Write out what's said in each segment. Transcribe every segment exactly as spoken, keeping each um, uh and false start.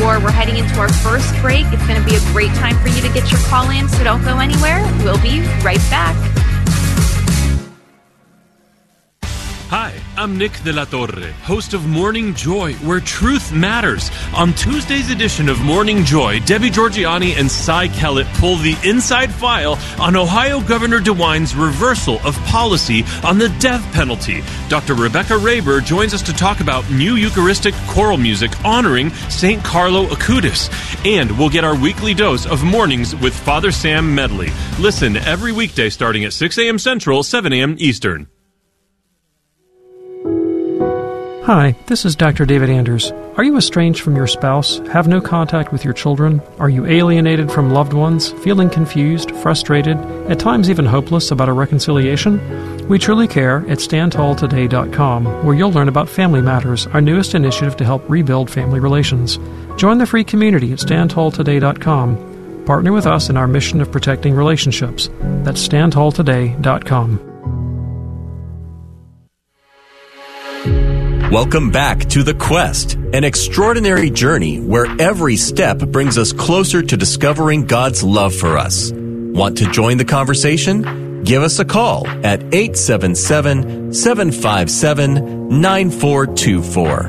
four. We're heading into our first break. It's going to be a great time for you to get your call in, so don't go anywhere. We'll be right back. Hi, I'm Nick De La Torre, host of Morning Joy, where truth matters. On Tuesday's edition of Morning Joy, Debbie Georgianni and Cy Kellett pull the inside file on Ohio Governor DeWine's reversal of policy on the death penalty. Doctor Rebecca Raber joins us to talk about new Eucharistic choral music honoring Saint Carlo Acutis. And we'll get our weekly dose of Mornings with Father Sam Medley. Listen every weekday starting at six a.m. Central, seven a.m. Eastern. Hi, this is Doctor David Anders. Are you estranged from your spouse? Have no contact with your children? Are you alienated from loved ones? Feeling confused, frustrated, at times even hopeless about a reconciliation? We truly care at stand tall today dot com, where you'll learn about Family Matters, our newest initiative to help rebuild family relations. Join the free community at stand tall today dot com. Partner with us in our mission of protecting relationships. That's stand tall today dot com. Welcome back to The Quest, an extraordinary journey where every step brings us closer to discovering God's love for us. Want to join the conversation? Give us a call at eight seven seven, seven five seven, nine four two four.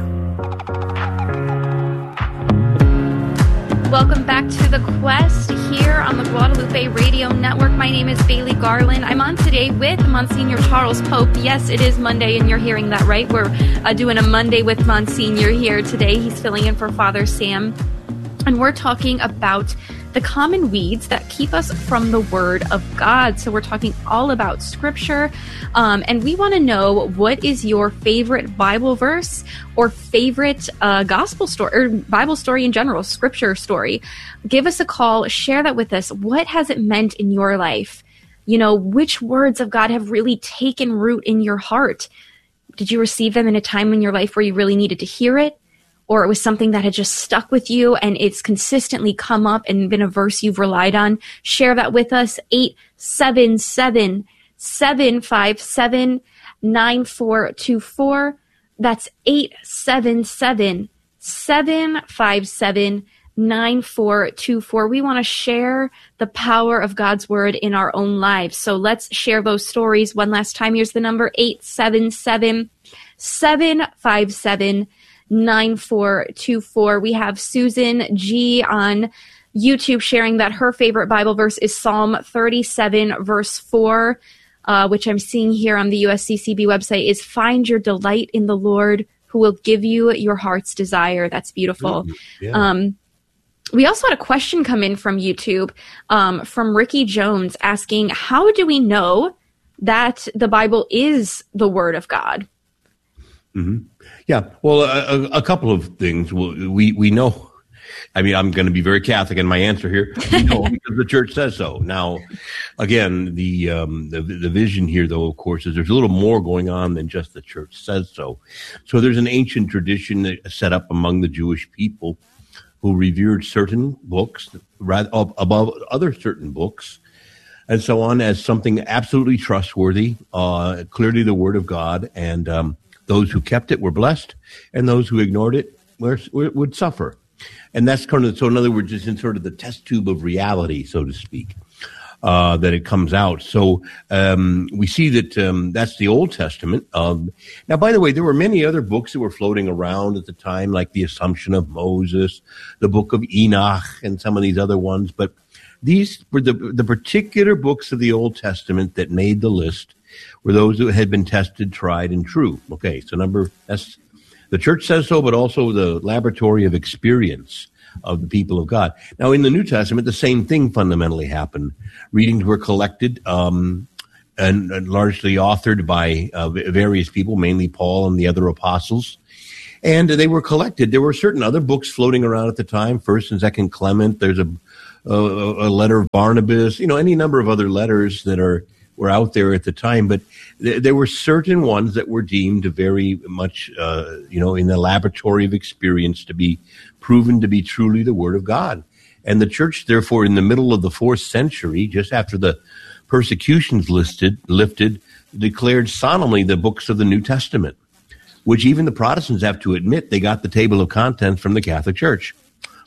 Welcome back to The Quest here on the Guadalupe Radio Network. My name is Bailey Garland. I'm on today with Monsignor Charles Pope. Yes, it is Monday, and you're hearing that right. We're uh, doing a Monday with Monsignor here today. He's filling in for Father Sam. And we're talking about the common weeds that keep us from the Word of God. So we're talking all about Scripture. Um, and we want to know, what is your favorite Bible verse or favorite uh, gospel story, or Bible story in general, Scripture story? Give us a call. Share that with us. What has it meant in your life? You know, which words of God have really taken root in your heart? Did you receive them in a time in your life where you really needed to hear it? Or it was something that had just stuck with you and it's consistently come up and been a verse you've relied on? Share that with us. eight seven seven, seven five seven, nine four two four. That's eight seven seven, seven five seven, nine four two four. We want to share the power of God's Word in our own lives. So let's share those stories. One last time, here's the number: eight seven seven, seven five seven, nine four two four. We have Susan G on YouTube sharing that her favorite Bible verse is Psalm thirty-seven, verse four, uh, which I'm seeing here on the U S C C B website, is "Find your delight in the Lord, who will give you your heart's desire." That's beautiful. Mm-hmm. Yeah. Um, we also had a question come in from YouTube um, from Ricky Jones asking, how do we know that the Bible is the Word of God? Mm-hmm. Yeah, well, a, a couple of things. We we know. I mean, I'm going to be very Catholic in my answer here. We know because the Church says so. Now, again, the, um, the the vision here, though, of course, is there's a little more going on than just the Church says so. So there's an ancient tradition that set up among the Jewish people who revered certain books rather above other certain books, and so on, as something absolutely trustworthy, uh, clearly the Word of God, and um, those who kept it were blessed, and those who ignored it were, were, would suffer. And that's kind of, so in other words, it's in sort of the test tube of reality, so to speak, uh, that it comes out. So um, we see that um, that's the Old Testament. Um, now, by the way, there were many other books that were floating around at the time, like the Assumption of Moses, the Book of Enoch, and some of these other ones. But these were the, the particular books of the Old Testament that made the list, were those that had been tested, tried, and true. Okay, so number, that's, the Church says so, but also the laboratory of experience of the people of God. Now, in the New Testament, the same thing fundamentally happened. Readings were collected um, and, and largely authored by uh, various people, mainly Paul and the other apostles. And they were collected. There were certain other books floating around at the time, First and Second Clement. There's a, a, a letter of Barnabas, you know, any number of other letters that are were out there at the time, but th- there were certain ones that were deemed very much, uh, you know, in the laboratory of experience to be proven to be truly the Word of God. And the Church, therefore, in the middle of the fourth century, just after the persecutions listed, lifted, declared solemnly the books of the New Testament, which even the Protestants have to admit they got the table of contents from the Catholic Church.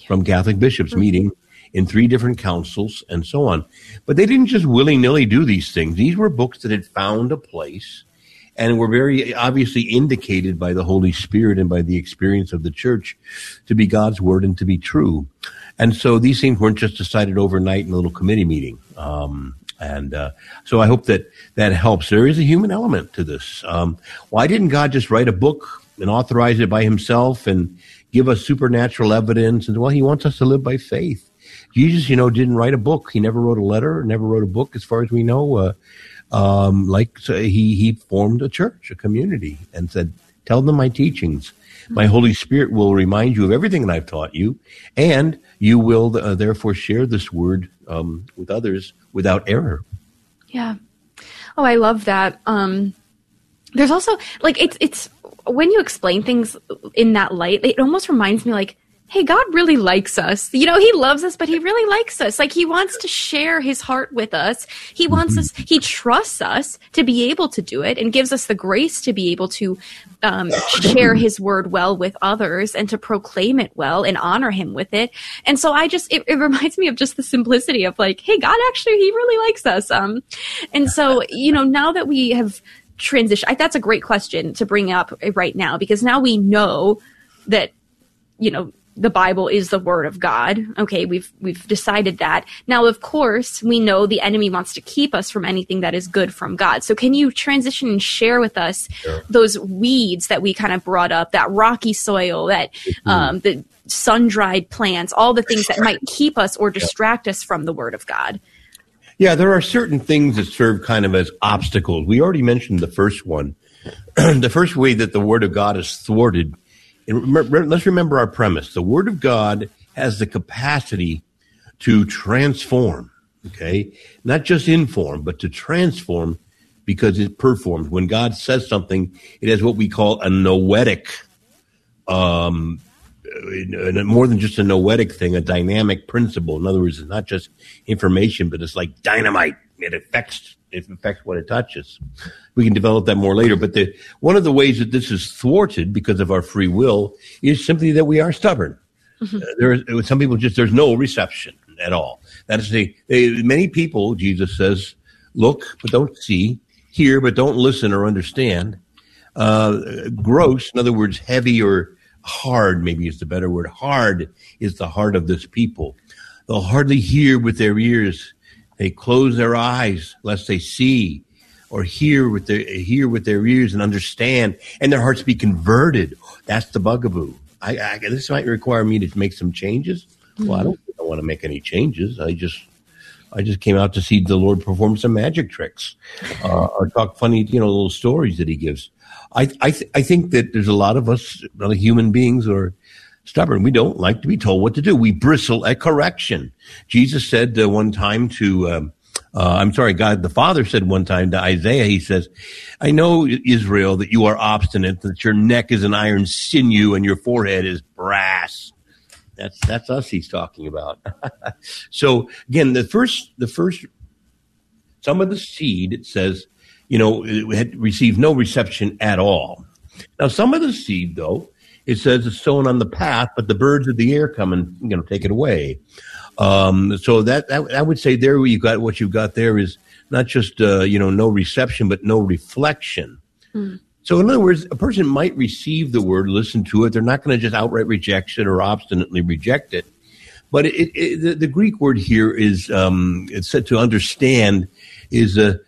from Catholic bishops mm-hmm. meeting in three different councils and so on. But they didn't just willy-nilly do these things. These were books that had found a place and were very obviously indicated by the Holy Spirit and by the experience of the church to be God's word and to be true. And so these things weren't just decided overnight in a little committee meeting. Um, and uh, so I hope that that helps. There is a human element to this. Um, why didn't God just write a book and authorize it by himself and give us supernatural evidence? And well, he wants us to live by faith. Jesus, you know, didn't write a book. He never wrote a letter, never wrote a book as far as we know. Uh, um, like so he, he formed a church, a community, and said, tell them my teachings. My Holy Spirit will remind you of everything that I've taught you, and you will uh, therefore share this word um, with others without error. Yeah. Oh, I love that. Um, there's also, like, it's, it's, when you explain things in that light, it almost reminds me, like, hey, God really likes us. You know, he loves us, but he really likes us. Like, he wants to share his heart with us. He wants us, he trusts us to be able to do it and gives us the grace to be able to um, share his word well with others and to proclaim it well and honor him with it. And so I just, it, it reminds me of just the simplicity of like, hey, God actually, he really likes us. Um, and so, you know, now that we have transitioned, I, that's a great question to bring up right now, because now we know that, you know, the Bible is the word of God. Okay, we've we've decided that. Now, of course, we know the enemy wants to keep us from anything that is good from God. So can you transition and share with us sure. those weeds that we kind of brought up, that rocky soil, that mm-hmm. um, the sun-dried plants, all the things that might keep us or distract us from the word of God? Yeah, there are certain things that serve kind of as obstacles. We already mentioned the first one. The first way that the word of God is thwarted. And remember, let's remember our premise. The Word of God has the capacity to transform, okay? Not just inform, but to transform because it performs. When God says something, it has what we call a noetic, um, more than just a noetic thing, a dynamic principle. In other words, it's not just information, but it's like dynamite. It affects it affects what it touches. We can develop that more later. But the one of the ways that this is thwarted because of our free will is simply that we are stubborn. Mm-hmm. Uh, there is some people just there's no reception at all. That is, they, they, many people. Jesus says, "Look, but don't see; hear, but don't listen or understand." Uh, gross, in other words, heavy or hard, maybe is the better word. Hard is the heart of this people. They'll hardly hear with their ears. They close their eyes lest they see or hear with their hear with their ears and understand, and their hearts be converted. That's the bugaboo. I, I, this might require me to make some changes. Mm-hmm. Well, I don't, I don't want to make any changes. I just I just came out to see the Lord perform some magic tricks uh, or talk funny, you know, little stories that he gives. I I, th- I think that there's a lot of us, other human beings, or stubborn. We don't like to be told what to do. We bristle at correction. Jesus said uh, one time to, um, uh, I'm sorry, God the Father said one time to Isaiah, he says, I know, Israel, that you are obstinate, that your neck is an iron sinew and your forehead is brass. That's that's us he's talking about. So again, the first, the first, some of the seed, it says, you know, it had received no reception at all. Now, some of the seed, though, it says it's sown on the path, but the birds of the air come and, you know, take it away. Um, so that, that I would say there you got what you've got there is not just uh, you know no reception, but no reflection. Mm. So in other words, a person might receive the word, listen to it. They're not going to just outright reject it or obstinately reject it. But it, it, the, the Greek word here is um, it's said to understand is a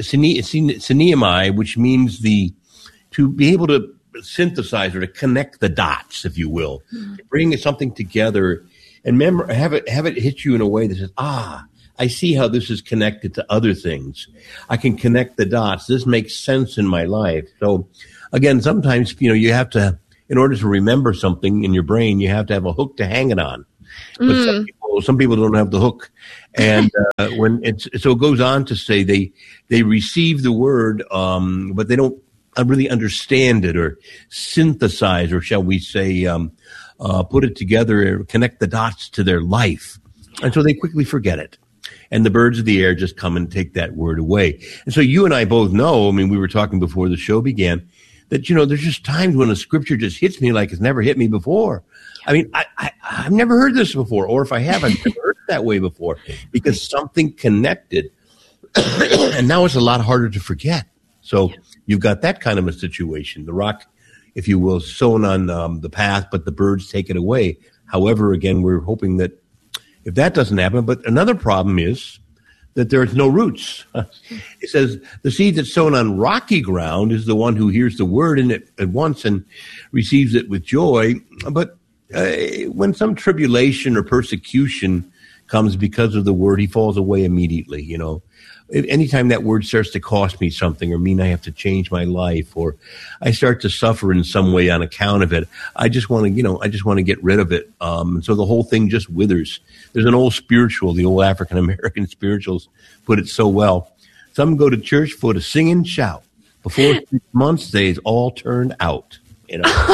syneomai, which means the to be able to synthesize or to connect the dots, if you will, mm-hmm. to bring something together and remember, have it have it hit you in a way that says, ah, I see how this is connected to other things. I can connect the dots. This makes sense in my life. So again, sometimes, you know, you have to, in order to remember something in your brain, you have to have a hook to hang it on. But mm. some people, some people don't have the hook. And uh, when it's, so it goes on to say they, they receive the word, um, but they don't really understand it or synthesize, or shall we say, um, uh, put it together, connect the dots to their life. And so they quickly forget it. And the birds of the air just come and take that word away. And so you and I both know, I mean, we were talking before the show began, that, you know, there's just times when a scripture just hits me like it's never hit me before. I mean, I, I, I've never heard this before, or if I have, I've never heard it that way before, because something connected. And now it's a lot harder to forget. So you've got that kind of a situation. The rock, if you will, sown on um, the path, but the birds take it away. However, again, we're hoping that if that doesn't happen, but another problem is that there's no roots. It says the seed that's sown on rocky ground is the one who hears the word in it at once and receives it with joy. But uh, when some tribulation or persecution comes because of the word, he falls away immediately, you know. Anytime that word starts to cost me something or mean I have to change my life or I start to suffer in some way on account of it, I just want to, you know, I just want to get rid of it. Um, and so the whole thing just withers. There's an old spiritual, the old African-American spirituals put it so well. Some go to church for to sing and shout. Before six months, they's all turned out, you know.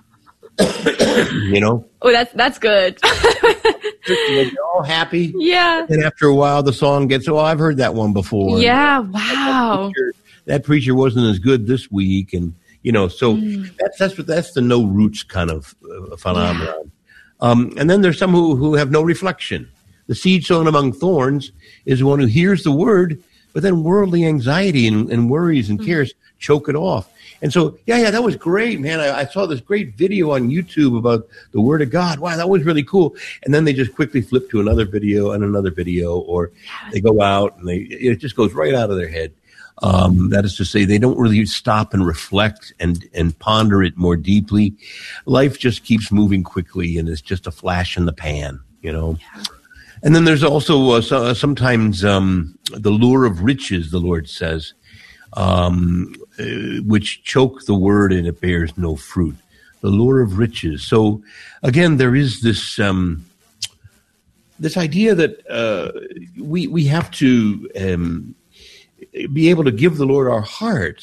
You know? Oh, that's, that's good. They're all happy. Yeah. And after a while, the song gets, oh, I've heard that one before. Yeah. Wow. That preacher, that preacher wasn't as good this week. And, you know, so mm. that's, that's what, that's the no roots kind of uh, phenomenon. Yeah. Um, and then there's some who, who have no reflection. The seed sown among thorns is the one who hears the word, but then worldly anxiety and, and worries and mm. cares choke it off. And so, yeah, yeah, that was great, man. I, I saw this great video on YouTube about the Word of God. Wow, that was really cool. And then they just quickly flip to another video and another video, or they go out and they it just goes right out of their head. Um, that is to say, they don't really stop and reflect and, and ponder it more deeply. Life just keeps moving quickly, and it's just a flash in the pan, you know. Yeah. And then there's also uh, so, uh, sometimes um, the lure of riches, the Lord says. Um, uh, which choke the word and it bears no fruit. The lure of riches. So again, there is this um, this idea that uh, we we have to um, be able to give the Lord our heart,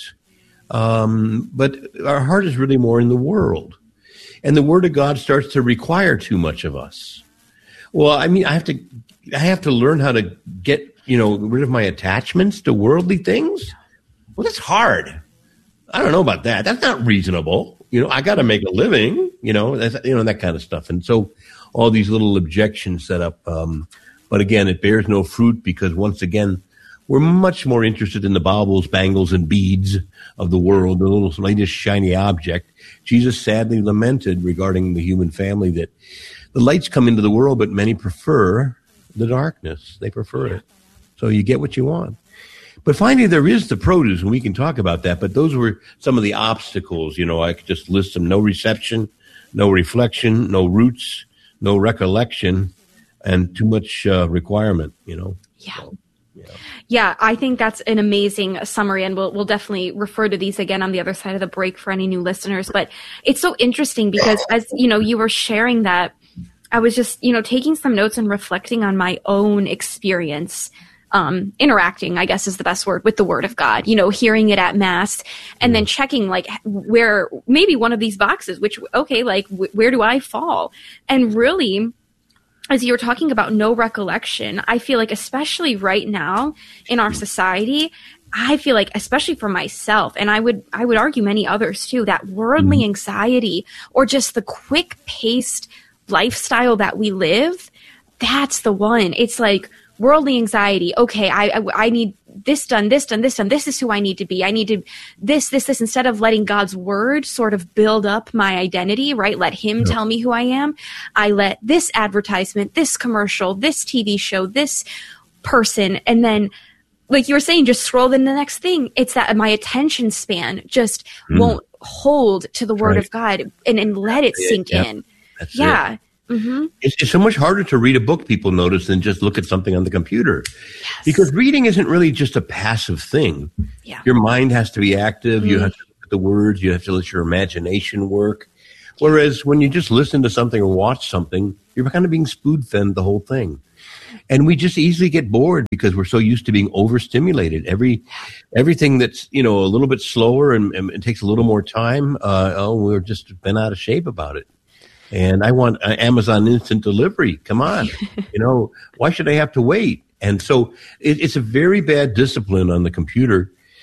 um, but our heart is really more in the world, and the Word of God starts to require too much of us. Well, I mean, I have to I have to learn how to get you know rid of my attachments to worldly things. Well, that's hard. I don't know about that. That's not reasonable. You know, I got to make a living, you know, that's, you know, that kind of stuff. And so all these little objections set up. Um, but again, it bears no fruit because once again, we're much more interested in the baubles, bangles, and beads of the world, the little latest shiny object. Jesus sadly lamented regarding the human family that the lights come into the world, but many prefer the darkness. They prefer it. So you get what you want. But finally, there is the produce, and we can talk about that. But those were some of the obstacles. You know, I could just list them. No reception, no reflection, no roots, no recollection, and too much uh, requirement, you know. Yeah. So, yeah. Yeah, I think that's an amazing summary, and we'll we'll definitely refer to these again on the other side of the break for any new listeners. But it's so interesting because as, you know, you were sharing that, I was just, you know, taking some notes and reflecting on my own experience. Um, interacting, I guess is the best word, with the Word of God, you know, hearing it at Mass and then checking like where maybe one of these boxes, which, okay, like w- where do I fall? And really, as you were talking about no recollection, I feel like especially right now in our society, I feel like, especially for myself, and I would, I would argue many others too, that worldly mm-hmm. anxiety or just the quick paced lifestyle that we live, that's the one. It's like, worldly anxiety. Okay, I, I I need this done, this done, this done. This is who I need to be. I need to this, this, this. Instead of letting God's word sort of build up my identity, right? Let Him yeah. tell me who I am. I let this advertisement, this commercial, this T V show, this person, and then, like you were saying, just scroll to the next thing. It's that my attention span just mm. won't hold to the Word right. of God and, and let it sink yeah. in. That's yeah. It. Mm-hmm. It's, it's so much harder to read a book, people notice, than just look at something on the computer. Yes. Because reading isn't really just a passive thing. Yeah. Your mind has to be active. Mm-hmm. You have to look at the words. You have to let your imagination work. Whereas when you just listen to something or watch something, you're kind of being spoon-fed the whole thing. And we just easily get bored because we're so used to being overstimulated. Every everything that's, you know, a little bit slower and, and it takes a little more time, uh, oh, we're just been out of shape about it. And I want uh, Amazon instant delivery. Come on. You know, why should I have to wait? And so it, it's a very bad discipline on the computer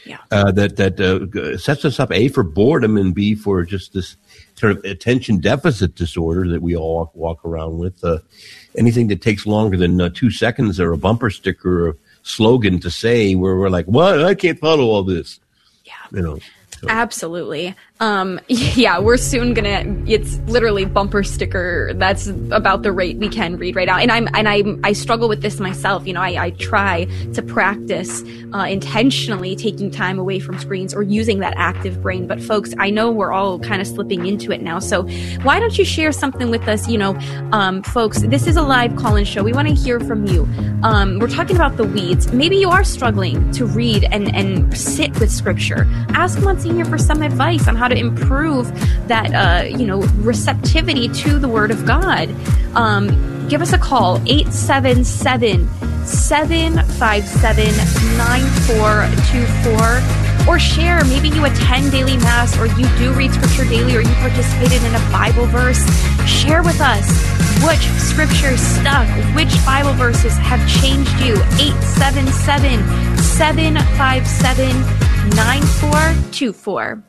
Yeah. Uh, that that uh, sets us up, A, for boredom, and B, for just this sort of attention deficit disorder that we all walk around with. Uh, anything that takes longer than uh, two seconds or a bumper sticker or a slogan to say, where we're like, what? I can't follow all this. Yeah. You know. So. Absolutely. Um, yeah, we're soon gonna, it's literally bumper sticker. That's about the rate we can read right now. And I'm, and I, I struggle with this myself. You know, I, I try to practice, uh, intentionally taking time away from screens or using that active brain. But folks, I know we're all kind of slipping into it now. So why don't you share something with us? You know, um, folks, this is a live call-in show. We want to hear from you. Um, we're talking about the weeds. Maybe you are struggling to read and, and sit with scripture. Ask Monsignor for some advice on how to improve that, uh, you know, receptivity to the Word of God. Um, give us a call, eight seven seven, seven five seven, nine four two four, or share. Maybe you attend daily Mass, or you do read Scripture daily, or you participated in a Bible verse. Share with us which Scripture stuck, which Bible verses have changed you. eight seven seven, seven five seven, nine four two four.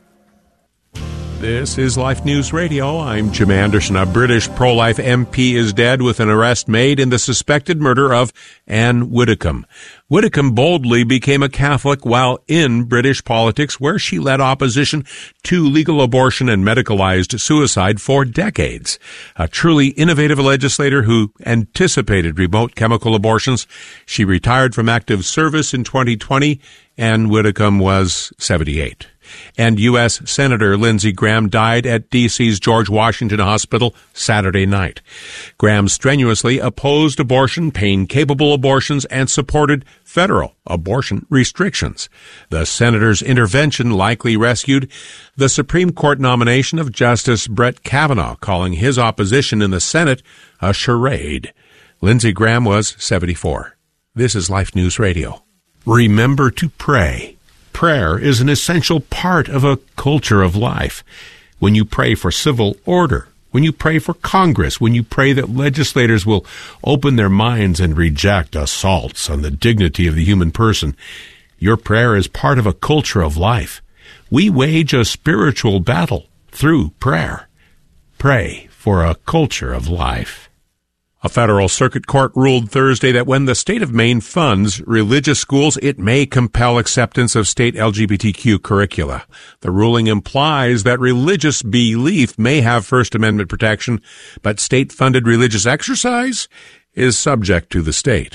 This is Life News Radio. I'm Jim Anderson. A British pro-life M P is dead with an arrest made in the suspected murder of Anne Widdecombe. Widdecombe boldly became a Catholic while in British politics, where she led opposition to legal abortion and medicalized suicide for decades. A truly innovative legislator who anticipated remote chemical abortions. She retired from active service in twenty twenty. Anne Widdecombe was seventy-eight. And U S Senator Lindsey Graham died at D C's George Washington Hospital Saturday night. Graham strenuously opposed abortion, pain-capable abortions, and supported federal abortion restrictions. The senator's intervention likely rescued the Supreme Court nomination of Justice Brett Kavanaugh, calling his opposition in the Senate a charade. Lindsey Graham was seventy-four. This is Life News Radio. Remember to pray. Prayer is an essential part of a culture of life. When you pray for civil order, when you pray for Congress, when you pray that legislators will open their minds and reject assaults on the dignity of the human person, your prayer is part of a culture of life. We wage a spiritual battle through prayer. Pray for a culture of life. A federal circuit court ruled Thursday that when the state of Maine funds religious schools, it may compel acceptance of state L G B T Q curricula. The ruling implies that religious belief may have First Amendment protection, but state-funded religious exercise is subject to the state.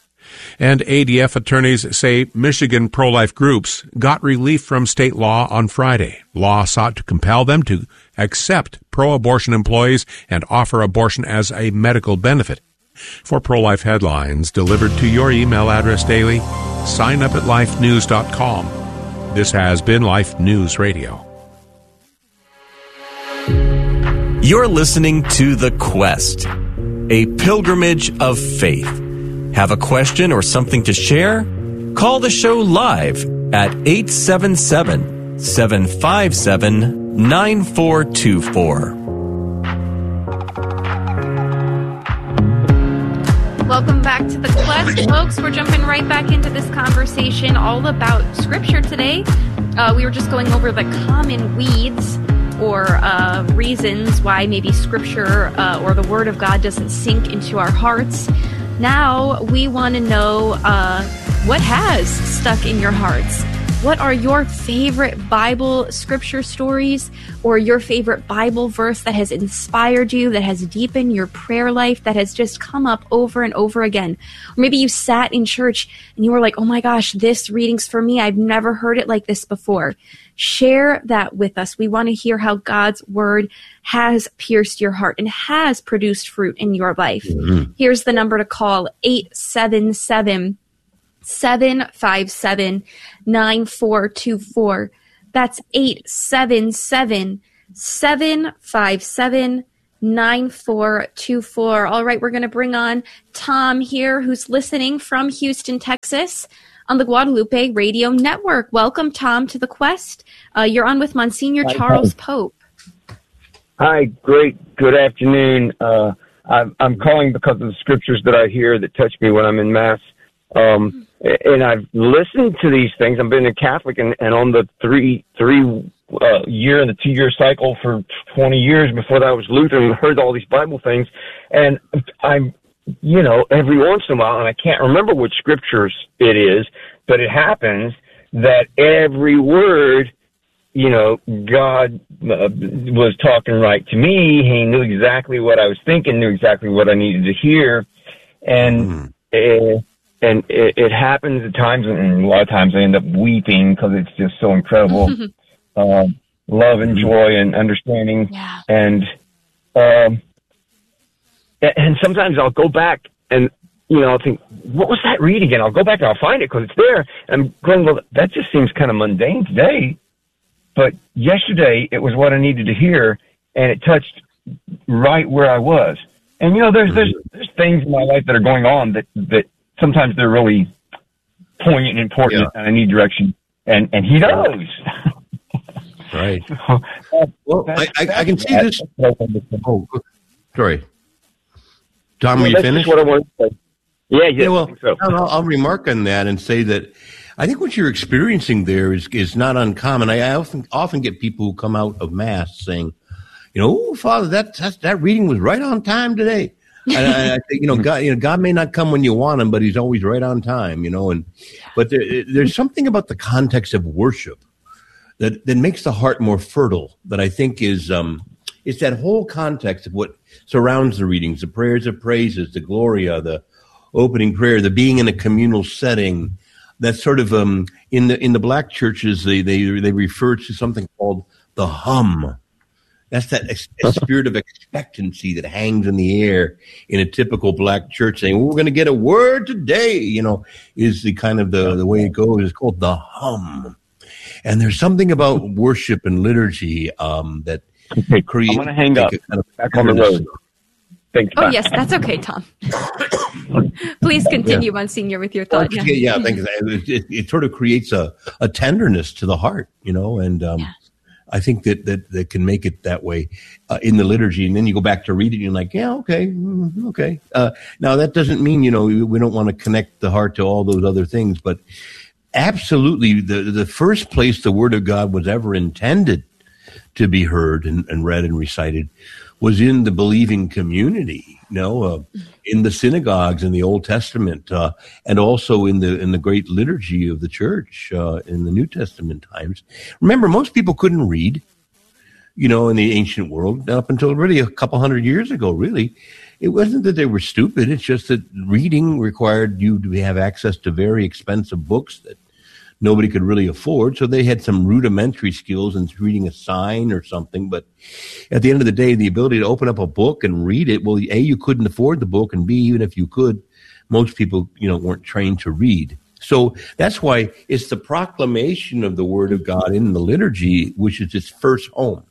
And A D F attorneys say Michigan pro-life groups got relief from state law on Friday. Law sought to compel them to accept pro-abortion employees and offer abortion as a medical benefit. For pro-life headlines delivered to your email address daily, sign up at life news dot com. This has been Life News Radio. You're listening to The Quest, a pilgrimage of faith. Have a question or something to share? Call the show live at eight seven seven, seven five seven, nine four two four. Welcome back to The Quest, folks. We're jumping right back into this conversation all about Scripture today. Uh, we were just going over the common weeds or uh, reasons why maybe Scripture uh, or the Word of God doesn't sink into our hearts. Now we want to know uh, what has stuck in your hearts. What are your favorite Bible scripture stories or your favorite Bible verse that has inspired you, that has deepened your prayer life, that has just come up over and over again? Or maybe you sat in church and you were like, oh my gosh, this reading's for me. I've never heard it like this before. Share that with us. We want to hear how God's word has pierced your heart and has produced fruit in your life. Mm-hmm. Here's the number to call, eight seven seven, seven five seven, nine four two four. That's eight seven seven, seven five seven, nine four two four. All right, we're going to bring on Tom here, who's listening from Houston, Texas, on the Guadalupe Radio Network. Welcome, Tom, to The Quest. Uh, you're on with Monsignor Hi, Charles hi. Pope. Hi, great. Good afternoon. Uh, I'm, I'm calling because of the scriptures that I hear that touch me when I'm in Mass. Um, and I've listened to these things. I've been a Catholic and, and on the three, three, uh, year and the two year cycle for twenty years. Before that I was Lutheran and heard all these Bible things. And I'm, you know, every once in a while, and I can't remember which scriptures it is, but it happens that every word, you know, God uh, was talking right to me. He knew exactly what I was thinking, knew exactly what I needed to hear. And, mm. it, and it, it happens at times, and a lot of times I end up weeping because it's just so incredible. uh, love and joy and understanding. Yeah. And, um, and sometimes I'll go back and, you know, I'll think, what was that read again? I'll go back and I'll find it because it's there. And I'm going, well, that just seems kind of mundane today. But yesterday, it was what I needed to hear, and it touched right where I was. And, you know, there's there's, there's things in my life that are going on that, that sometimes they're really poignant and important, yeah. and I need direction. And, and he knows. Right. so, uh, well, I, I, I can see this. Oh, sorry. Tom, well, are you finished? What I want to say. Yeah, yeah. yeah well, so. I'll, I'll remark on that and say that I think what you're experiencing there is is not uncommon. I, I often often get people who come out of Mass saying, you know, oh, Father, that that, that reading was right on time today. And I, I think, you know, God, you know, God may not come when you want him, but he's always right on time, you know. And but there, there's something about the context of worship that that makes the heart more fertile. That I think is um, it's that whole context of what surrounds the readings, the prayers of praises, the Gloria, the opening prayer, the being in a communal setting. That's sort of um, in the in the black churches they they they refer to something called the hum. That's that ex- spirit of expectancy that hangs in the air in a typical black church, saying, well, "We're going to get a word today." You know, is the kind of the the way it goes. It's called the hum, and there's something about worship and liturgy um, that okay, creates. I'm going to hang up. Kind of back on the road. Thanks. Oh, yes, that's okay, Tom. Please continue, yeah. Monsignor, with your thought. Yeah, yeah, yeah thanks. It, it, it sort of creates a, a tenderness to the heart, you know, and um, yeah. I think that, that that can make it that way uh, in the liturgy. And then you go back to read it and you're like, yeah, okay, okay. Uh, now, that doesn't mean, you know, we, we don't want to connect the heart to all those other things, but absolutely the, the first place the Word of God was ever intended to be heard and, and read and recited was in the believing community, you know, uh, in the synagogues in the Old Testament, uh, and also in the in the great liturgy of the church uh, in the New Testament times. Remember, most people couldn't read, you know, in the ancient world up until really a couple hundred years ago. Really, it wasn't that they were stupid; it's just that reading required you to have access to very expensive books that nobody could really afford. So they had some rudimentary skills in reading a sign or something. But at the end of the day, the ability to open up a book and read it, well, A, you couldn't afford the book, and B, even if you could, most people, you know, weren't trained to read. So that's why it's the proclamation of the Word of God in the liturgy, which is its first home.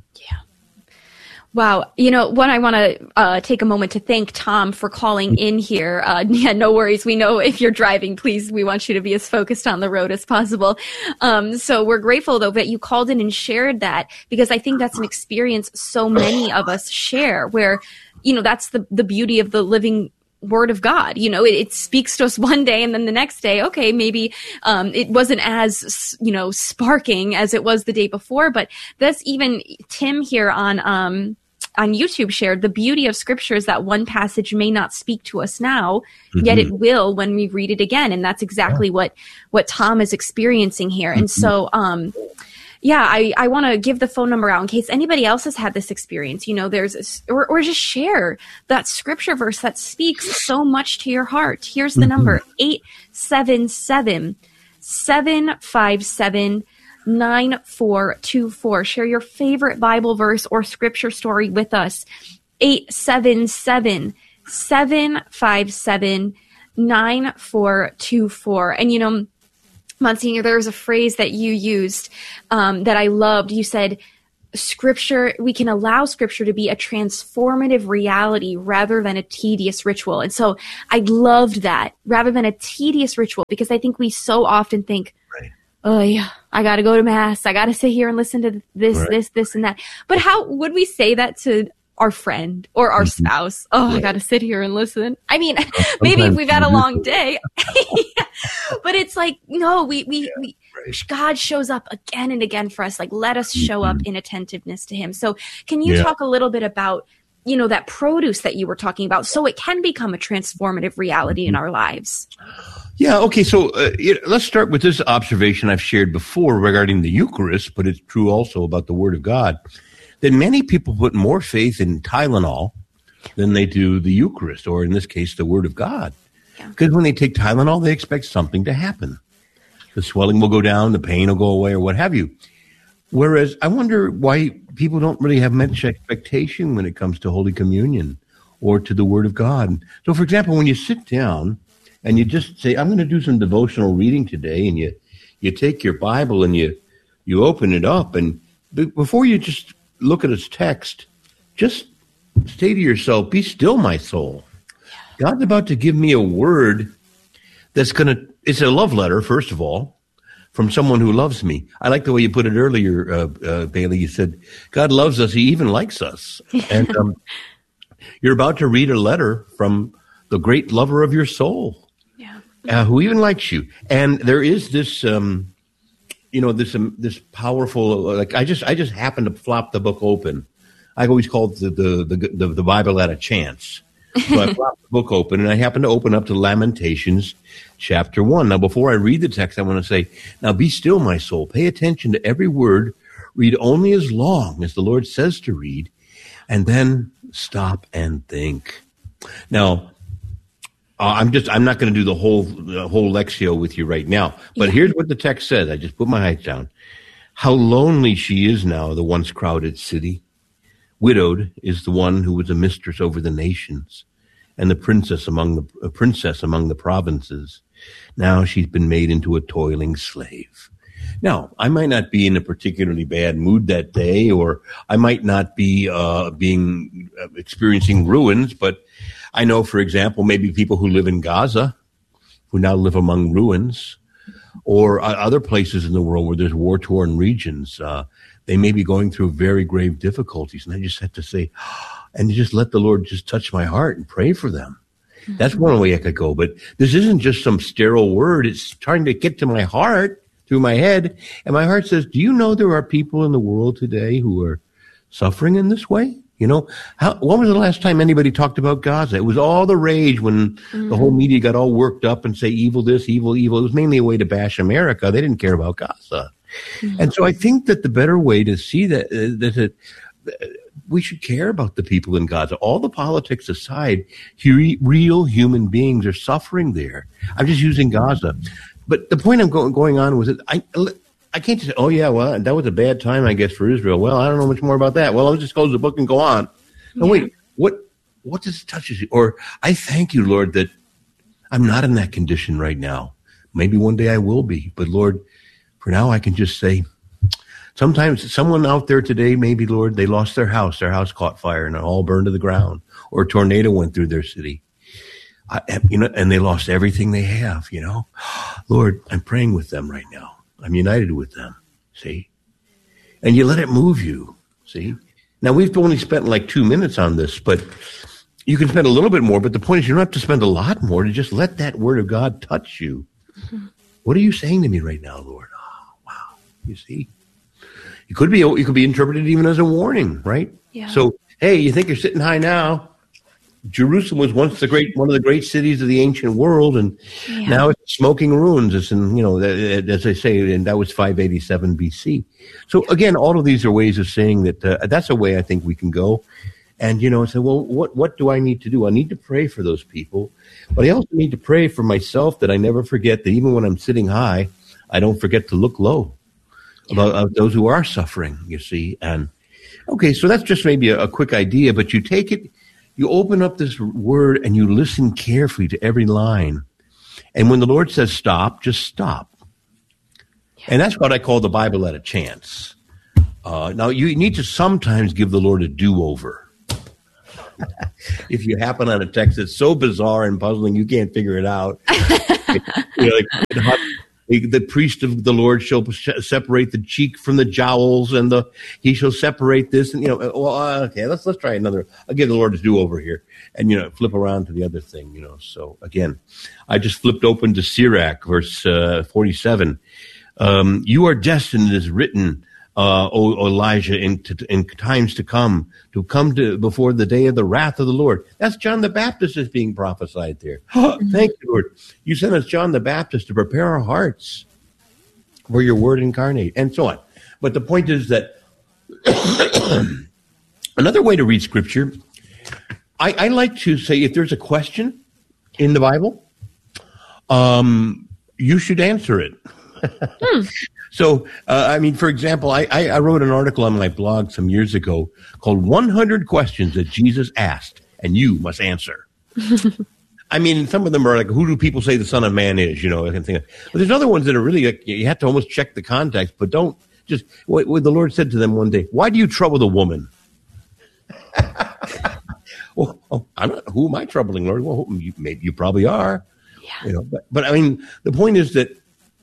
Wow. You know, one, I want to uh, take a moment to thank Tom for calling in here. Uh, yeah, no worries. We know if you're driving, please, we want you to be as focused on the road as possible. Um, so we're grateful, though, that you called in and shared that, because I think that's an experience so many of us share where, you know, that's the, the beauty of the living Word of God. You know, it, it speaks to us one day, and then the next day, okay, maybe um, it wasn't as, you know, sparking as it was the day before. But that's even Tim here on um, on YouTube shared the beauty of Scripture is that one passage may not speak to us now, mm-hmm. yet it will when we read it again. And that's exactly yeah. what what Tom is experiencing here. Mm-hmm. And so, um, yeah, I, I want to give the phone number out in case anybody else has had this experience. You know, there's a, or, or just share that Scripture verse that speaks so much to your heart. Here's the mm-hmm. number: eight seven seven, seven five seven, nine four two four. Share your favorite Bible verse or Scripture story with us. eight seven seven, seven five seven, nine four two four. And, you know, Monsignor, there was a phrase that you used um, that I loved. You said, Scripture, we can allow Scripture to be a transformative reality rather than a tedious ritual. And so I loved that, rather than a tedious ritual, because I think we so often think, right. oh yeah, I got to go to Mass. I got to sit here and listen to this, right. this, this, and that. But how would we say that to our friend or our mm-hmm. spouse. Oh, right. I got to sit here and listen. I mean, maybe if we've had a long day, yeah. But it's like, no, we, we, yeah, we right. God shows up again and again for us. Like, let us show mm-hmm. up in attentiveness to him. So can you yeah. talk a little bit about, you know, that produce that you were talking about, so it can become a transformative reality mm-hmm. in our lives? Yeah. Okay. So uh, you know, let's start with this observation I've shared before regarding the Eucharist, but it's true also about the Word of God. That many people put more faith in Tylenol than they do the Eucharist, or in this case, the Word of God. Because yeah. when they take Tylenol, they expect something to happen. The swelling will go down, the pain will go away, or what have you. Whereas I wonder why people don't really have much expectation when it comes to Holy Communion or to the Word of God. So, for example, when you sit down and you just say, I'm going to do some devotional reading today, and you, you take your Bible and you, you open it up, and before you just look at its text, just say to yourself, be still, my soul. God's about to give me a word that's going to, it's a love letter, first of all, from someone who loves me. I like the way you put it earlier, uh, uh, Bailey. You said, God loves us. He even likes us. And um, you're about to read a letter from the great lover of your soul, yeah. uh, who even likes you. And there is this, um, you know, this um, this powerful, like, I just I just happened to flop the book open. I always called the the the, the, the Bible at a chance. So I flopped the book open, and I happened to open up to Lamentations chapter one. Now, before I read the text, I want to say, now be still, my soul. Pay attention to every word. Read only as long as the Lord says to read, and then stop and think. Now, uh, I'm just I'm not going to do the whole the whole Lectio with you right now, but yeah. here's what the text says. I just put my eyes down. How lonely she is now, the once crowded city. Widowed is the one who was a mistress over the nations, and the princess among the a princess among the provinces. Now she's been made into a toiling slave. Now, I might not be in a particularly bad mood that day, or I might not be uh, being uh, experiencing ruins, but I know, for example, maybe people who live in Gaza, who now live among ruins, or uh, other places in the world where there's war-torn regions. Uh, they may be going through very grave difficulties, and I just have to say, and just let the Lord just touch my heart and pray for them. Mm-hmm. That's one way I could go, but this isn't just some sterile word. It's trying to get to my heart through my head, and my heart says, do you know there are people in the world today who are suffering in this way? You know, how, when was the last time anybody talked about Gaza? It was all the rage when mm-hmm. the whole media got all worked up and say evil this, evil, evil. It was mainly a way to bash America. They didn't care about Gaza. Mm-hmm. And so I think that the better way to see that, uh, that it, uh, we should care about the people in Gaza. All the politics aside, he, real human beings are suffering there. I'm just using Gaza. But the point I'm go- going on was that I, I can't just say, oh, yeah, well, that was a bad time, I guess, for Israel. Well, I don't know much more about that. Well, I'll just close the book and go on. No, yeah. wait, what what does it touch you? Or I thank you, Lord, that I'm not in that condition right now. Maybe one day I will be. But, Lord, for now I can just say, sometimes someone out there today, maybe, Lord, they lost their house. Their house caught fire and it all burned to the ground. Or a tornado went through their city. I, you know, and they lost everything they have, you know. Lord, I'm praying with them right now. I'm united with them, see? And you let it move you, see? Now, we've only spent like two minutes on this, but you can spend a little bit more. But the point is you don't have to spend a lot more to just let that word of God touch you. Mm-hmm. What are you saying to me right now, Lord? Oh, wow, you see? It could be, it could be interpreted even as a warning, right? Yeah. So, hey, you think you're sitting high now? Jerusalem was once the great, one of the great cities of the ancient world, and yeah. now it's smoking ruins. It's in, you know, as I say, and that was five eighty-seven B C. So again, all of these are ways of saying that uh, that's a way I think we can go, and you know, say, well, what what do I need to do? I need to pray for those people, but I also need to pray for myself that I never forget that even when I'm sitting high, I don't forget to look low yeah. about uh, those who are suffering. You see, and okay, so that's just maybe a, a quick idea, but you take it. You open up this word and you listen carefully to every line. And when the Lord says stop, just stop. Yeah. And that's what I call the Bible at a chance. Uh, now, you need to sometimes give the Lord a do-over. If you happen on a text that's so bizarre and puzzling, you can't figure it out. You know, like, the priest of the Lord shall separate the cheek from the jowls, and the he shall separate this. And you know, well, okay, let's let's try another. I'll give the Lord his do over here, and you know, flip around to the other thing. You know, so again, I just flipped open to Sirach, verse uh, forty-seven. Um, you are destined, as written, uh, O Elijah, in, to, in times to come, to come to before the day of the wrath of the Lord. That's John the Baptist is being prophesied there. Thank you, Lord. You sent us John the Baptist to prepare our hearts for your word incarnate, and so on. But the point is that another way to read Scripture, I, I like to say if there's a question in the Bible, um, you should answer it. hmm. So, uh, I mean, for example, I, I, I wrote an article on my blog some years ago called one hundred Questions That Jesus Asked and You Must Answer. I mean, some of them are like, who do people say the Son of Man is, you know, and things. But there's other ones that are really, like, you have to almost check the context, but don't just, what, what the Lord said to them one day, why do you trouble the woman? well, oh, I'm not, who am I troubling, Lord? Well, you, maybe you probably are. Yeah. You know, but, but I mean, the point is that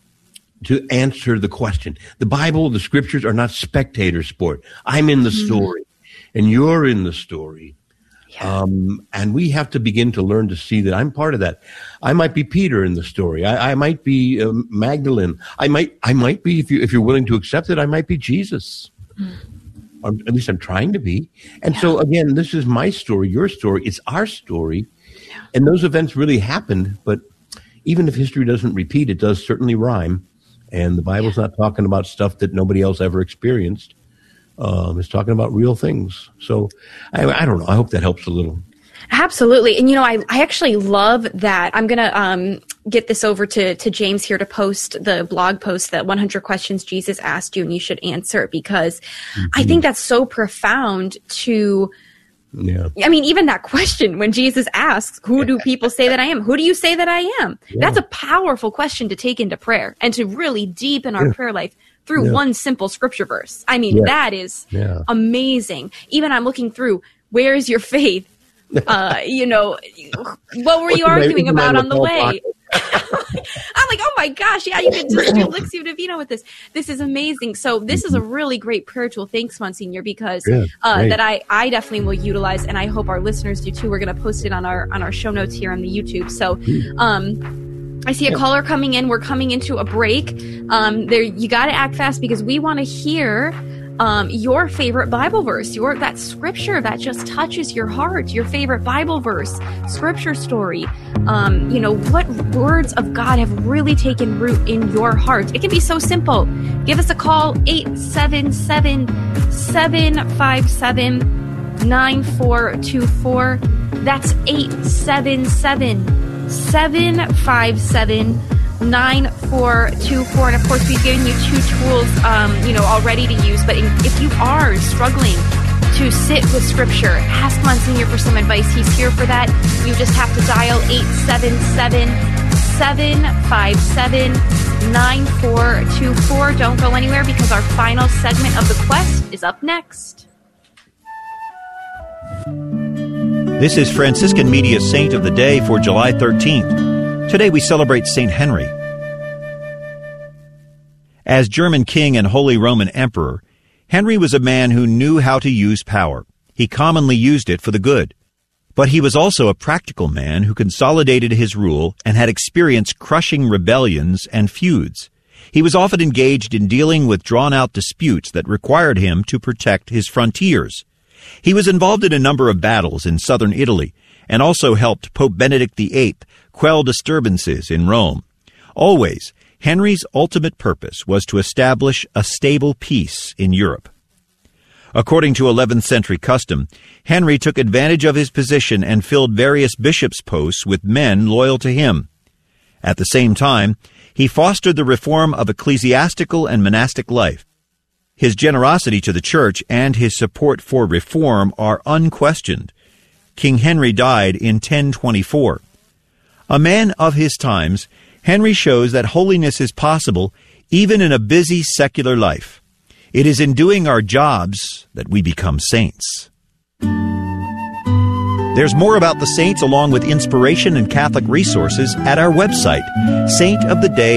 to answer the question. The Bible, the Scriptures are not spectator sport. I'm in the mm-hmm. story, and you're in the story. Yeah. Um, and we have to begin to learn to see that I'm part of that. I might be Peter in the story. I, I might be uh, Magdalene. I might, I might be, if you if you're willing to accept it, I might be Jesus. Mm. Or at least I'm trying to be. And yeah. so again, this is my story, your story. It's our story, yeah. and those events really happened. But even if history doesn't repeat, it does certainly rhyme. And the Bible's not talking about stuff that nobody else ever experienced. Um, it's talking about real things. So I, I don't know. I hope that helps a little. Absolutely. And, you know, I, I actually love that. I'm going to um, get this over to, to James here to post the blog post that one hundred questions Jesus asked you and you should answer, because mm-hmm. I think that's so profound to Yeah. I mean, even that question when Jesus asks, who do people say that I am? Who do you say that I am? Yeah. That's a powerful question to take into prayer and to really deepen our yeah. prayer life through yeah. one simple scripture verse. I mean, yeah. that is yeah. amazing. Even I'm looking through, where is your faith? Uh, you know, what were you arguing about on the way? I'm like, oh my gosh, yeah, you could just do Lectio Divina with this. This is amazing. So this is a really great prayer tool. Thanks, Monsignor, because yeah, uh, that I, I definitely will utilize, and I hope our listeners do too. We're going to post it on our on our show notes here on the YouTube. So um, I see a caller coming in. We're coming into a break. Um, there, you got to act fast because we want to hear Um, your favorite Bible verse, your that scripture that just touches your heart, your favorite Bible verse, scripture story. Um, you know, what words of God have really taken root in your heart? It can be so simple. Give us a call, eight seven seven, seven five seven, nine four two four. That's eight seven seven, seven five seven, nine four two four. And of course, we've given you two tools, um, you know, already to use. But if you are struggling to sit with Scripture, ask Monsignor for some advice. He's here for that. You just have to dial eight seven seven, seven five seven, nine four two four. Don't go anywhere because our final segment of the quest is up next. This is Franciscan Media Saint of the Day for July thirteenth. Today we celebrate Saint Henry. As German king and Holy Roman Emperor, Henry was a man who knew how to use power. He commonly used it for the good. But he was also a practical man who consolidated his rule and had experienced crushing rebellions and feuds. He was often engaged in dealing with drawn-out disputes that required him to protect his frontiers. He was involved in a number of battles in southern Italy and also helped Pope Benedict the eighth quell disturbances in Rome. Always, Henry's ultimate purpose was to establish a stable peace in Europe. According to eleventh century custom, Henry took advantage of his position and filled various bishops' posts with men loyal to him. At the same time, he fostered the reform of ecclesiastical and monastic life. His generosity to the Church and his support for reform are unquestioned. King Henry died in ten twenty-four. A man of his times, Henry shows that holiness is possible even in a busy secular life. It is in doing our jobs that we become saints. There's more about the saints along with inspiration and Catholic resources at our website, saint of the day